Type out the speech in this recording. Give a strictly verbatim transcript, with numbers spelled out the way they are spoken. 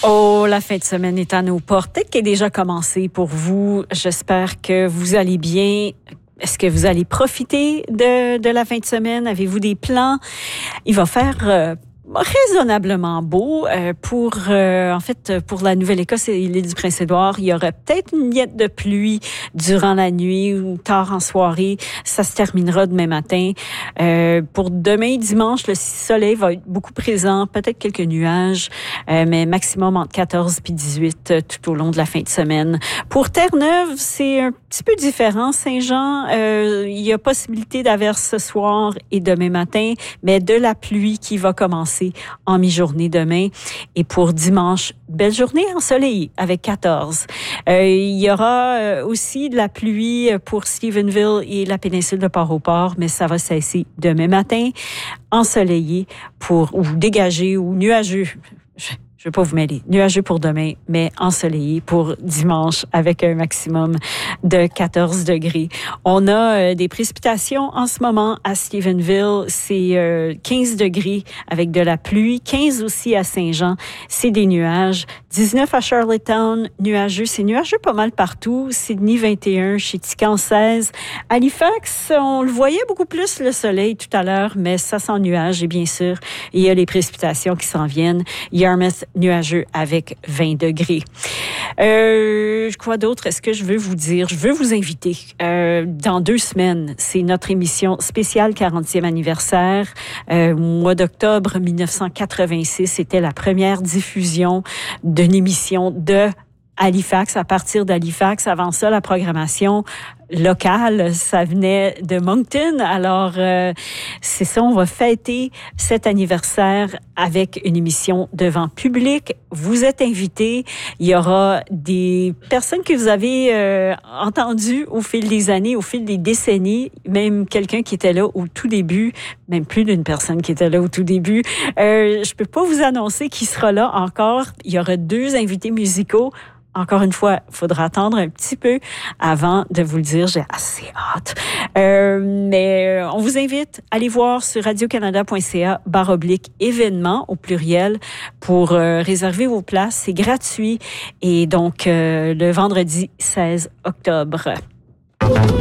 Oh, la fin de semaine est à nos portes. Peut-être qu'elle est déjà commencée pour vous. J'espère que vous allez bien. Est-ce que vous allez profiter de, de la fin de semaine? Avez-vous des plans? Il va faire euh, raisonnablement beau euh, pour, euh, en fait, pour la Nouvelle-Écosse et l'île du Prince-Édouard. Il y aurait peut-être une miette de pluie durant la nuit ou tard en soirée. Ça se terminera demain matin. Euh, pour demain, dimanche, le soleil va être beaucoup présent, peut-être quelques nuages, euh, mais maximum entre quatorze et dix-huit euh, tout au long de la fin de semaine. Pour Terre-Neuve, c'est un petit peu différent. Saint-Jean, euh, il y a possibilité d'averse ce soir et demain matin, mais de la pluie qui va commencer en mi-journée demain. Et pour dimanche, belle journée ensoleillée avec quatorze. Euh, il y aura euh, aussi de la pluie pour Stephenville et la péninsule de Port-au-Port, mais ça va cesser demain matin. Ensoleillé pour, ou dégagé ou nuageux. Je Je ne vais pas vous mêler. Nuageux pour demain, mais ensoleillé pour dimanche avec un maximum de quatorze degrés. On a euh, des précipitations en ce moment à Stephenville. C'est euh, quinze degrés avec de la pluie. quinze aussi à Saint-Jean. C'est des nuages. dix-neuf à Charlottetown. Nuageux. C'est nuageux pas mal partout. Sydney vingt et un. Chez Tican seize. Halifax, on le voyait beaucoup plus le soleil tout à l'heure, mais ça sent nuage. Et bien sûr, il y a les précipitations qui s'en viennent. Yarmouth, nuageux avec vingt degrés. Euh, quoi d'autre est-ce que je veux vous dire? Je veux vous inviter. Euh, dans deux semaines, c'est notre émission spéciale quarantième anniversaire. Euh, mois d'octobre dix-neuf cent quatre-vingt-six, c'était la première diffusion d'une émission de Halifax, à partir d'Halifax. Avant ça, la programmation locale, ça venait de Moncton. Alors, euh, c'est ça, on va fêter cet anniversaire avec une émission devant public. Vous êtes invités. Il y aura des personnes que vous avez euh, entendues au fil des années, au fil des décennies, même quelqu'un qui était là au tout début, même plus d'une personne qui était là au tout début. Euh, je peux pas vous annoncer qui sera là encore. Il y aura deux invités musicaux. Encore une fois, il faudra attendre un petit peu avant de vous le dire. J'ai assez hâte. Euh, mais on vous invite à aller voir sur radiocanada.ca barre oblique événements au pluriel pour euh, réserver vos places. C'est gratuit. Et donc, euh, le vendredi seize octobre.